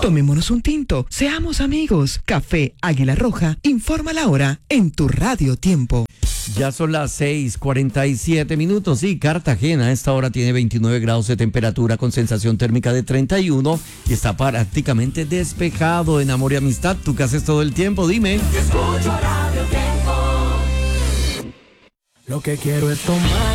Tomémonos un tinto, seamos amigos. Café Águila Roja, informa la hora en tu Radio Tiempo. Ya son las 6:47. Sí, Cartagena a esta hora tiene 29 grados de temperatura con sensación térmica de 31 y está prácticamente despejado. En Amor y Amistad, ¿tú qué haces todo el tiempo? Dime. Escucho Radio Tiempo. Lo que quiero es tomar